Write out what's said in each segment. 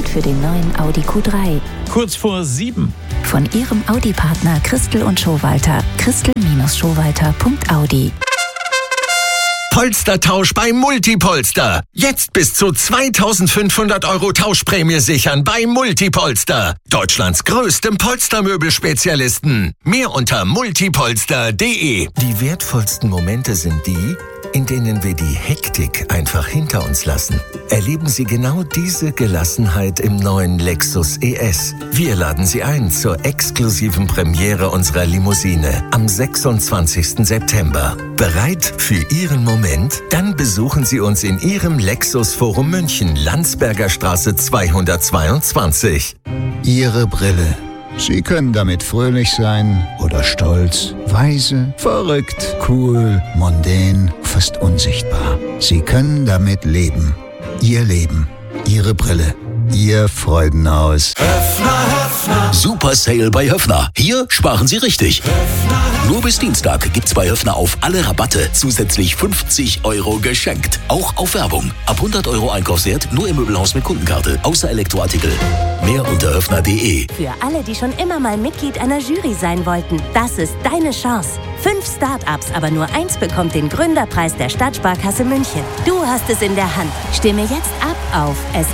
Zeit für den neuen Audi Q3. Kurz vor 7. Von Ihrem Audi-Partner Christel und Schowalter. Christel-Schowalter.audi. Polstertausch bei Multipolster. Jetzt bis zu 2.500 € Tauschprämie sichern bei Multipolster. Deutschlands größtem Polstermöbelspezialisten. Mehr unter multipolster.de. Die wertvollsten Momente sind die, in denen wir die Hektik einfach hinter uns lassen. Erleben Sie genau diese Gelassenheit im neuen Lexus ES. Wir laden Sie ein zur exklusiven Premiere unserer Limousine am 26. September. Bereit für Ihren Moment? Dann besuchen Sie uns in Ihrem Lexus Forum München, Landsberger Straße 222. Ihre Brille. Sie können damit fröhlich sein oder stolz, weise, verrückt, cool, mondän, fast unsichtbar. Sie können damit leben. Ihr Leben. Ihre Brille. Ihr Freudenhaus. Höffner. Super Sale bei Höffner. Hier sparen Sie richtig. Nur bis Dienstag gibt's bei Höffner auf alle Rabatte zusätzlich 50 € geschenkt. Auch auf Werbung. Ab 100 € Einkaufswert nur im Möbelhaus mit Kundenkarte. Außer Elektroartikel. Mehr unter höffner.de. Für alle, die schon immer mal Mitglied einer Jury sein wollten, das ist deine Chance. 5 Start-ups, aber nur 1 bekommt den Gründerpreis der Stadtsparkasse München. Du hast es in der Hand. Stimme jetzt ab auf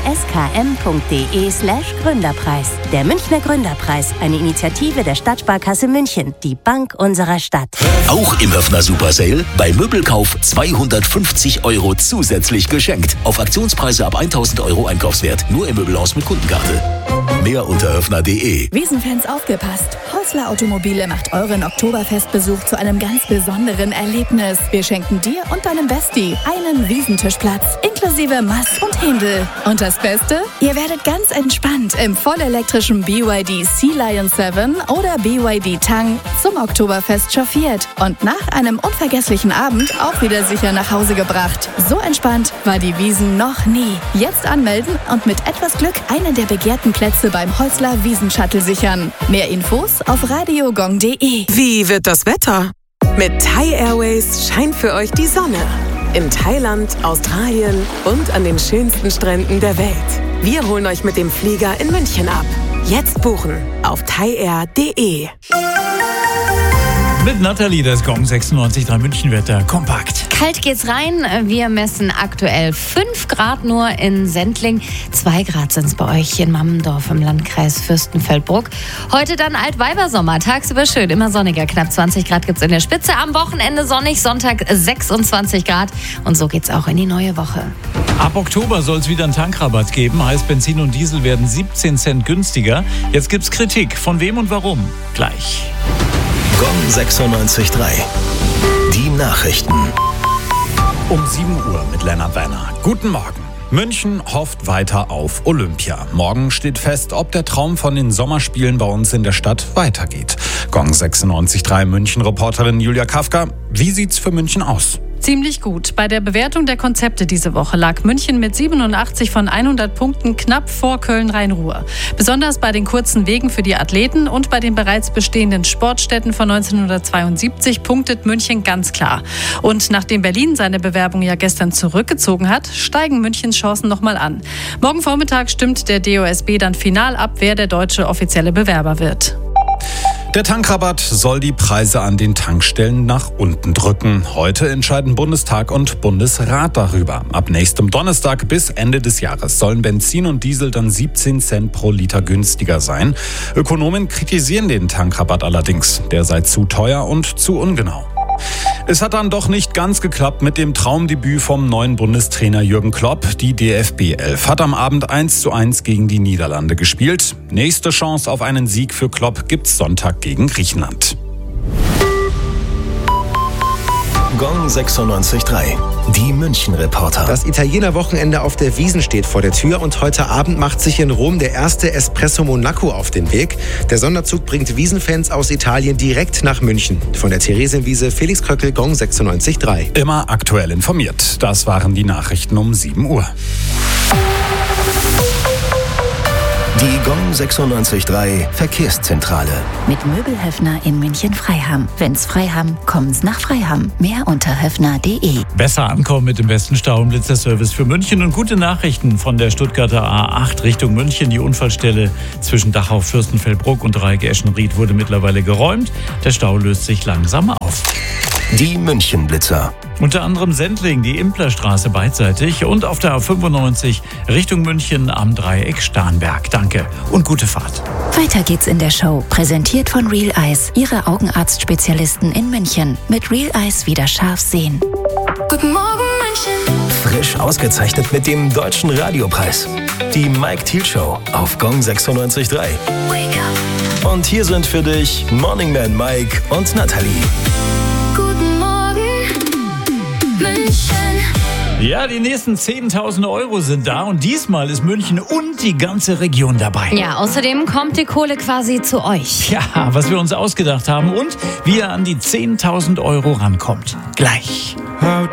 sskm.de/Gründerpreis. Der Münchner Gründerpreis, eine Initiative der Stadtsparkasse München, die Bank unserer Stadt. Auch im Höffner Super Sale bei Möbelkauf 250 € zusätzlich geschenkt. Auf Aktionspreise ab 1.000 € Einkaufswert. Nur im Möbelhaus mit Kundenkarte. Mehr unter höffner.de. Wiesenfans aufgepasst. Häusler Automobile macht euren Oktoberfestbesuch zu einem ganz besonderen Erlebnis. Wir schenken dir und deinem Bestie einen Wiesentischplatz inklusive Maß und Händel. Und das Beste? Ihr werdet ganz entspannt im vollelektrischen BYD Sea Lion 7 oder BYD Tang zum Oktoberfest chauffiert und nach einem unvergesslichen Abend auch wieder sicher nach Hause gebracht. So entspannt war die Wiesn noch nie. Jetzt anmelden und mit etwas Glück einen der begehrten Plätze beim Häusler Wiesn-Shuttle sichern. Mehr Infos auf radiogong.de. Wie wird das Wetter? Mit Thai Airways scheint für euch die Sonne. In Thailand, Australien und an den schönsten Stränden der Welt. Wir holen euch mit dem Flieger in München ab. Jetzt buchen auf thaiair.de. Mit Nathalie, das Gong 96.3 München-Wetter. Kompakt. Kalt geht's rein. Wir messen aktuell 5 Grad nur in Sendling. 2 Grad sind's bei euch in Mammendorf im Landkreis Fürstenfeldbruck. Heute dann Altweibersommer. Tagsüber schön, immer sonniger. Knapp 20 Grad gibt's in der Spitze. Am Wochenende sonnig, Sonntag 26 Grad. Und so geht's auch in die neue Woche. Ab Oktober soll es wieder einen Tankrabatt geben. Heißt, Benzin und Diesel werden 17 Cent günstiger. Jetzt gibt's Kritik. Von wem und warum? Gleich. Gong 96.3. Die Nachrichten. Um 7 Uhr mit Lennart Werner. Guten Morgen. München hofft weiter auf Olympia. Morgen steht fest, ob der Traum von den Sommerspielen bei uns in der Stadt weitergeht. Gong 96.3 München-Reporterin Julia Kafka. Wie sieht's für München aus? Ziemlich gut. Bei der Bewertung der Konzepte diese Woche lag München mit 87 von 100 Punkten knapp vor Köln-Rhein-Ruhr. Besonders bei den kurzen Wegen für die Athleten und bei den bereits bestehenden Sportstätten von 1972 punktet München ganz klar. Und nachdem Berlin seine Bewerbung ja gestern zurückgezogen hat, steigen Münchens Chancen nochmal an. Morgen Vormittag stimmt der DOSB dann final ab, wer der deutsche offizielle Bewerber wird. Der Tankrabatt soll die Preise an den Tankstellen nach unten drücken. Heute entscheiden Bundestag und Bundesrat darüber. Ab nächstem Donnerstag bis Ende des Jahres sollen Benzin und Diesel dann 17 Cent pro Liter günstiger sein. Ökonomen kritisieren den Tankrabatt allerdings. Der sei zu teuer und zu ungenau. Es hat dann doch nicht ganz geklappt mit dem Traumdebüt vom neuen Bundestrainer Jürgen Klopp. Die DFB 11 hat am Abend 1:1 gegen die Niederlande gespielt. Nächste Chance auf einen Sieg für Klopp gibt's Sonntag gegen Griechenland. Gong 96.3. Die München-Reporter. Das Italiener-Wochenende auf der Wiesn steht vor der Tür und heute Abend macht sich in Rom der erste Espresso Monaco auf den Weg. Der Sonderzug bringt Wiesenfans aus Italien direkt nach München. Von der Theresienwiese, Felix Kröckel, Gong 96.3. Immer aktuell informiert. Das waren die Nachrichten um 7 Uhr. Die Gong 96.3 Verkehrszentrale. Mit Möbelhöfner in München-Freiham. Wenn's Freiham, kommen's nach Freiham. Mehr unter höfner.de. Besser ankommen mit dem besten Stau-und-Blitzer-Service für München und gute Nachrichten von der Stuttgarter A8 Richtung München. Die Unfallstelle zwischen Dachau, Fürstenfeldbruck und Dreieck Eschenried wurde mittlerweile geräumt. Der Stau löst sich langsam auf. Die München-Blitzer. Unter anderem Sendling, die Implerstraße beidseitig und auf der A95 Richtung München am Dreieck Starnberg. Danke und gute Fahrt. Weiter geht's in der Show. Präsentiert von Real Eyes, Ihre Augenarztspezialisten in München. Mit Real Eyes wieder scharf sehen. Guten Morgen, München. Frisch ausgezeichnet mit dem Deutschen Radiopreis. Die Mike Thiel Show auf Gong 96.3. Wake up. Und hier sind für dich Morning Man Mike und Nathalie. Guten Morgen, München. Ja, die nächsten 10.000 Euro sind da und diesmal ist München und die ganze Region dabei. Ja, außerdem kommt die Kohle quasi zu euch. Ja, was wir uns ausgedacht haben und wie ihr an die 10.000 Euro rankommt. Gleich. How